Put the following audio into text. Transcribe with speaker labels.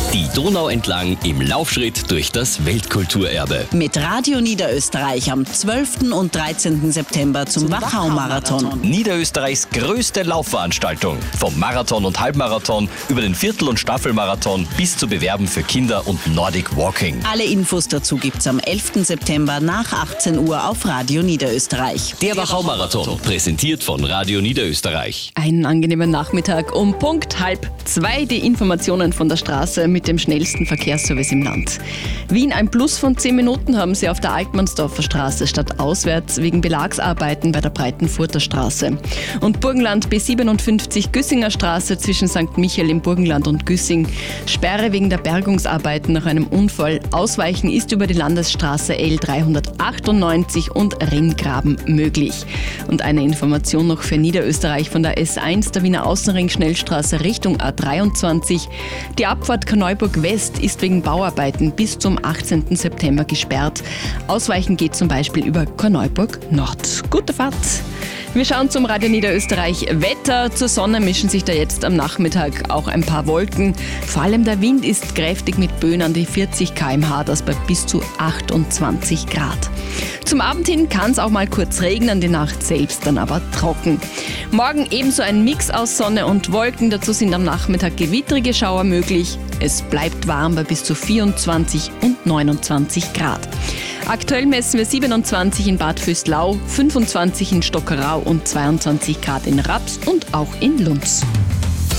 Speaker 1: Die Donau entlang im Laufschritt durch das Weltkulturerbe.
Speaker 2: Mit Radio Niederösterreich am 12. und 13. September zum Wachau-Marathon.
Speaker 1: Niederösterreichs größte Laufveranstaltung. Vom Marathon und Halbmarathon über den Viertel- und Staffelmarathon bis zu Bewerben für Kinder und Nordic Walking.
Speaker 2: Alle Infos dazu gibt's am 11. September nach 18 Uhr auf Radio Niederösterreich.
Speaker 1: Der Wachau-Marathon, präsentiert von Radio Niederösterreich.
Speaker 3: Einen angenehmen Nachmittag um Punkt 1:30 die Informationen von der Straße mit dem schnellsten Verkehrsservice im Land. Wien ein Plus von 10 Minuten haben sie auf der Altmannsdorfer Straße statt auswärts wegen Belagsarbeiten bei der Breitenfurter Straße. Und Burgenland B57 Güssinger Straße zwischen St. Michael im Burgenland und Güssing. Sperre wegen der Bergungsarbeiten nach einem Unfall. Ausweichen ist über die Landesstraße L398 und Ringgraben möglich. Und eine Information noch für Niederösterreich von der S1 der Wiener Außenring-Schnellstraße Richtung A23. Die Abfahrt Korneuburg West ist wegen Bauarbeiten bis zum 18. September gesperrt. Ausweichen geht zum Beispiel über Korneuburg Nord. Gute Fahrt! Wir schauen zum Radio Niederösterreich Wetter. Zur Sonne mischen sich da jetzt am Nachmittag auch ein paar Wolken. Vor allem der Wind ist kräftig mit Böen an die 40 km/h, das bei bis zu 28 Grad. Zum Abend hin kann es auch mal kurz regnen, die Nacht selbst dann aber trocken. Morgen ebenso ein Mix aus Sonne und Wolken. Dazu sind am Nachmittag gewittrige Schauer möglich. Es bleibt warm bei bis zu 24 und 29 Grad. Aktuell messen wir 27 in Bad Vöslau, 25 in Stockerau und 22 Grad in Raps und auch in Lunds.